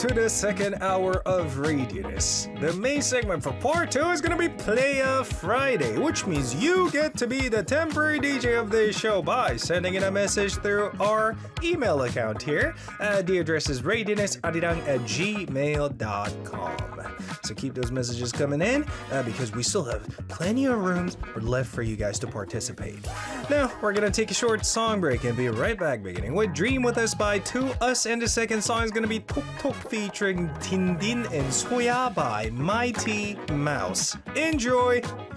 to the second hour of Radioness. The main segment for part 2 is going to be Playa Friday, which means you get to be the temporary DJ of this show by sending in a message through our email account here. The address is radionessarirang@gmail.com. So keep those messages coming in because we still have plenty of rooms left for you guys to participate. Now, we're going to take a short song break and be right back, beginning with Dream With Us by 2US, and the second song is going to be Tok Tok featuring Tindin and Soya by Mighty Mouse. Enjoy!